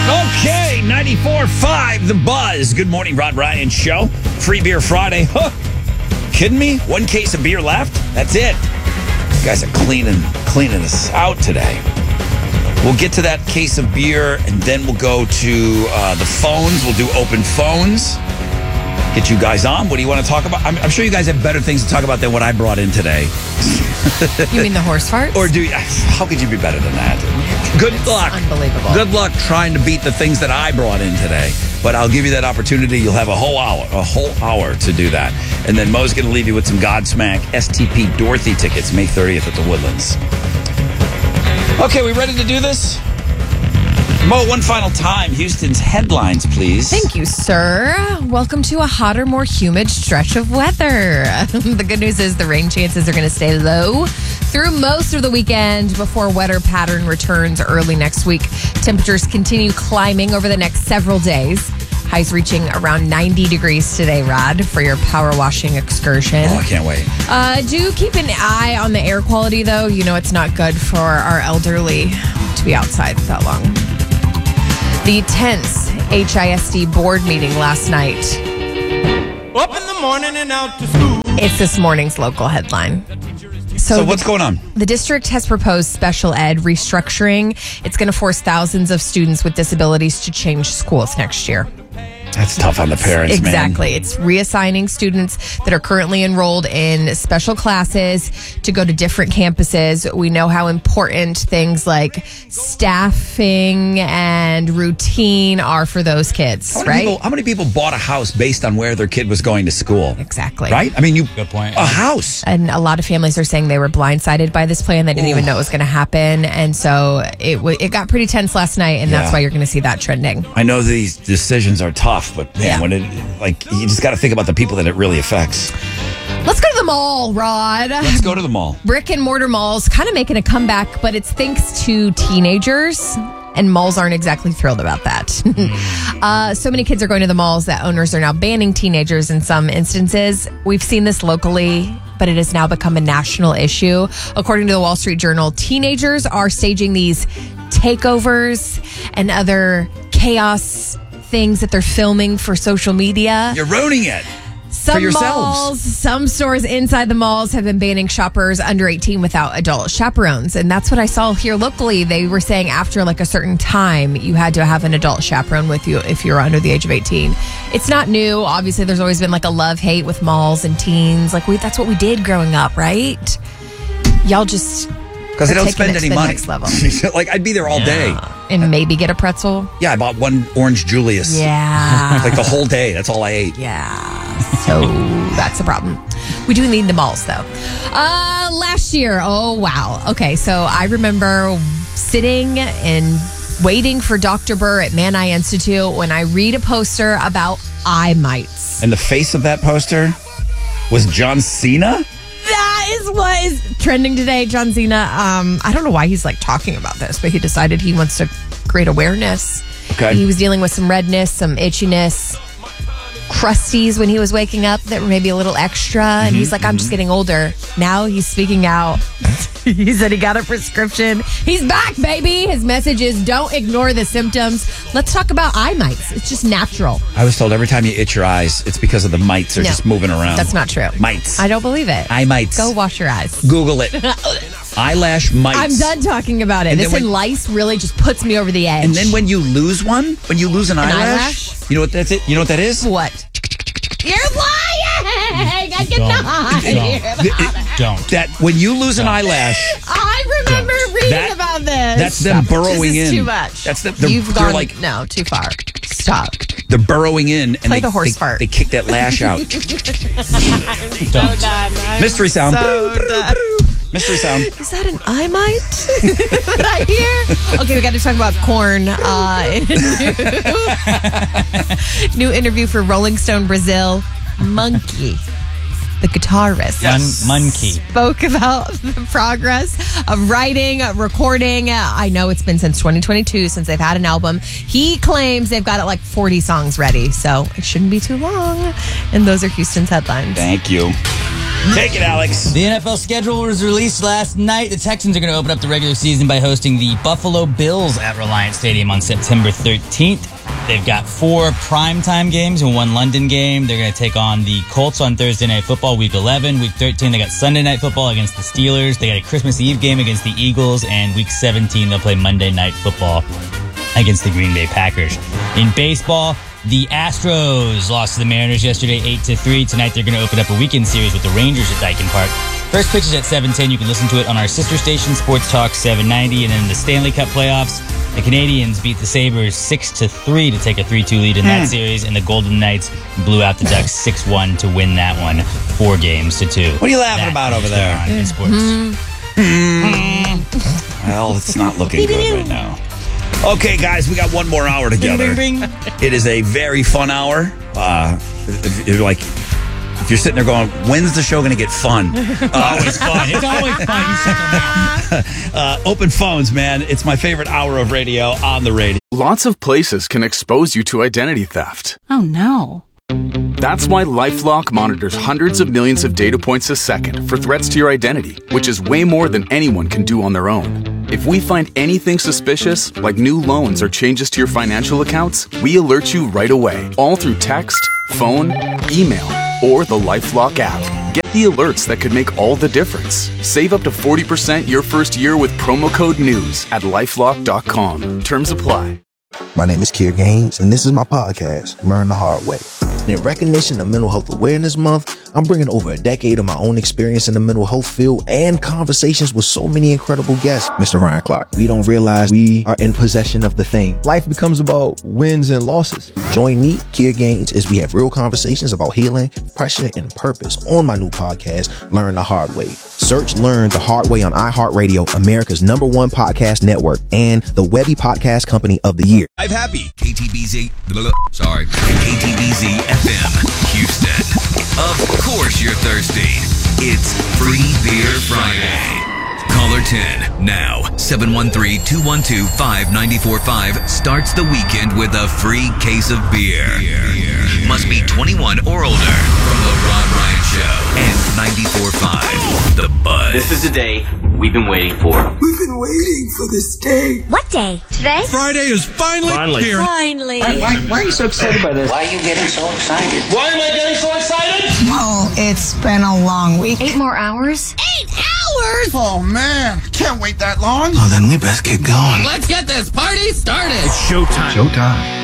Okay, 94.5 The Buzz. Good morning, Rod Ryan Show. Free Beer Friday. Huh. Kidding me? One case of beer left? That's it. You guys are cleaning us out today. We'll get to that case of beer, and then we'll go to the phones. We'll do open phones. Get you guys on. What do you want to talk about? I'm sure you guys have better things to talk about than what I brought in today. You mean the horse farts? Or do you? How could you be better than that? Good luck. Unbelievable. Good luck trying to beat the things that I brought in today. But I'll give you that opportunity. You'll have a whole hour to do that. And then Mo's going to leave you with some Godsmack STP Dorothy tickets, May 30th at the Woodlands. Okay, we ready to do this? Mo, one final time, Houston's headlines, please. Thank you, sir. Welcome to a hotter, more humid stretch of weather. The good news is the rain chances are going to stay low through most of the weekend before wetter pattern returns early next week. Temperatures continue climbing over the next several days. Highs reaching around 90 degrees today, Rod, for your power washing excursion. Oh, I can't wait. Do keep an eye on the air quality, though. You know it's not good for our elderly to be outside that long. The tense HISD board meeting last night. Up in the morning and out to school. It's this morning's local headline. So what's going on? The district has proposed special ed restructuring. It's going to force thousands of students with disabilities to change schools next year. That's tough on the parents, Exactly. man. It's reassigning students that are currently enrolled in special classes to go to different campuses. We know how important things like staffing and routine are for those kids, right? How many people bought a house based on where their kid was going to school? Exactly. Right? I mean, Good point. A house. And a lot of families are saying they were blindsided by this plan. They didn't even know it was going to happen. And so it got pretty tense last night, and that's why you're going to see that trending. I know these decisions are tough, but man, when you just got to think about the people that it really affects. Let's go to the mall, Rod. Let's go to the mall. Brick and mortar malls kind of making a comeback, but it's thanks to teenagers. And malls aren't exactly thrilled about that. So many kids are going to the malls that owners are now banning teenagers in some instances. We've seen this locally, but it has now become a national issue. According to the Wall Street Journal, teenagers are staging these takeovers and other chaos things that they're filming for social media. You're ruining it. Some for yourselves. malls, some stores inside the malls have been banning shoppers under 18 without adult chaperones. And that's what I saw here locally. They were saying after like a certain time, you had to have an adult chaperone with you if you're under the age of 18. It's not new. Obviously, there's always been like a love-hate with malls and teens. Like that's what we did growing up, right? Y'all just... Because they don't spend any money. Next level. Like, I'd be there all day. And maybe get a pretzel. Yeah, I bought one orange Julius. Yeah. Like the whole day. That's all I ate. Yeah. So that's the problem. We do need the malls, though. Last year, oh, wow. Okay, so I remember sitting and waiting for Dr. Burr at Man Eye Institute when I read a poster about eye mites. And the face of that poster was John Cena? That is what is trending today, John Cena. I don't know why he's like talking about this, but he decided he wants to create awareness. Okay. He was dealing with some redness, some itchiness, crusties when he was waking up that were maybe a little extra. And he's like, I'm just getting older. Now he's speaking out. He said he got a prescription. He's back, baby. His message is don't ignore the symptoms. Let's talk about eye mites. It's just natural. I was told every time you itch your eyes, it's because of the mites are just moving around. That's not true. Mites. I don't believe it. Eye mites. Go wash your eyes. Google it. Eyelash mites. I'm done talking about it. And This and lice really just puts me over the edge. And then when you lose one, when you lose an eyelash, you know what that's it? You know what that is? What? You're lying! I cannot. Don't. That when you lose an eyelash, I remember reading about this. That's them burrowing this is in. too much. That's You've they're gone like no too far. Stop. they're burrowing in and Play the horse fart. They kick that lash out. Don't. Mystery sound. So done. Mystery sound. Is that an eye mite that I hear? Okay, we got to talk about corn. New interview for Rolling Stone Brazil. Monkey, the guitarist, Monkey spoke about the progress of writing, recording. I know it's been since 2022 since they've had an album. He claims they've got like 40 songs ready, so it shouldn't be too long. And those are Houston's headlines. Thank you. Take it, Alex. The NFL schedule was released last night. The Texans are going to open up the regular season by hosting the Buffalo Bills at Reliant Stadium on September 13th. They've got 4 primetime games and 1 London game. They're going to take on the Colts on Thursday Night Football, Week 11. Week 13, they got Sunday Night Football against the Steelers. They got a Christmas Eve game against the Eagles. And Week 17, they'll play Monday Night Football against the Green Bay Packers. In baseball, the Astros lost to the Mariners yesterday 8-3. Tonight, they're going to open up a weekend series with the Rangers at Daikin Park. First pitch is at 7:10. You can listen to it on our sister station, Sports Talk 790. And then in the Stanley Cup playoffs, the Canadians beat the Sabres 6-3 to take a 3-2 lead in that series, and the Golden Knights blew out the Ducks 6-1 to win that one, 4-2. What are you laughing about over there? In sports. Well, it's not looking good right now. Okay, guys, we got one more hour together. Bing, bing. It is a very fun hour. If you're sitting there going, when's the show going to get fun? Always fun. It's always fun. You shut your mouth. Open phones, man. It's my favorite hour of radio on the radio. Lots of places can expose you to identity theft. Oh, no. That's why LifeLock monitors hundreds of millions of data points a second for threats to your identity, which is way more than anyone can do on their own. If we find anything suspicious, like new loans or changes to your financial accounts, we alert you right away, all through text, phone, email, or the LifeLock app. Get the alerts that could make all the difference. Save up to 40% your first year with promo code NEWS at LifeLock.com. Terms apply. My name is Kier Gaines, and this is my podcast, Learn the Hard Way. In recognition of Mental Health Awareness Month, I'm bringing over a decade of my own experience in the mental health field and conversations with so many incredible guests. Mr. Ryan Clark, we don't realize we are in possession of the thing. Life becomes about wins and losses. Join me, Kier Gaines, as we have real conversations about healing, pressure, and purpose on my new podcast, Learn the Hard Way. Search Learn the Hard Way on iHeartRadio, America's #1 podcast network, and the Webby Podcast Company of the Year. I'm happy. KTBZ FM, Houston. Of course you're thirsty. It's Free Beer Friday. Caller 10 now. 713-212-5945 starts the weekend with a free case of beer. Must be 21 or older. From the Rod Ryan Show and 94.5 The Buzz. This is the day we've been waiting for. We've been waiting for this day. What day? Today? Friday is finally here. Finally. Why are you so excited by this? Why are you getting so excited? Why am I getting so excited? Well, it's been a long week. 8 more hours? 8 hours? Oh, man. Can't wait that long. Oh, then we best get going. Let's get this party started. Showtime.